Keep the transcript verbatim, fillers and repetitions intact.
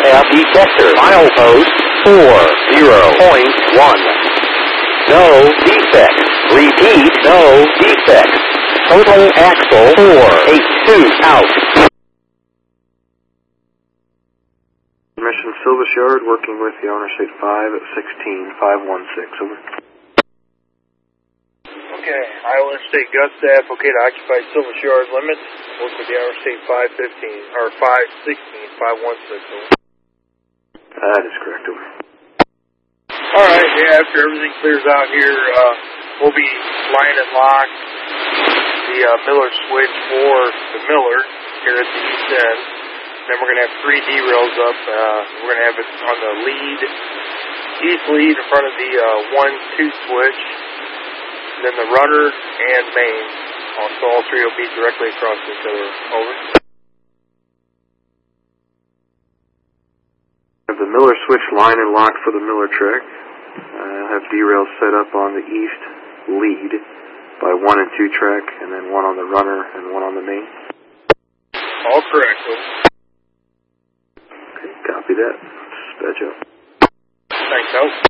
F detector. Milepost four zero point one. No defects. Repeat, no defects. Total axle four eight two out. Mission Silvis Yard, working with the owner state five at sixteen five one six, over. Okay, Iowa Interstate Gus staff, okay to occupy Silvis Yard limits, work with the Iowa State five fifteen, or five sixteen five one six, over. That is correct, over. Alright, yeah, after everything clears out here, uh, we'll be line and lock the uh, Miller switch for the Miller here at the east end. Then we're going to have three D-rails up. Uh, we're going to have it on the lead, east lead in front of the uh, one two switch. Then the runner and main. Also, all three will be directly across each other. Over. Have the Miller switch line and lock for the Miller track. Uh, have D-rails set up on the east lead by one and two track, and then one on the runner and one on the main. All correct. Over. Okay, copy that. Dispatch out. Thanks, out.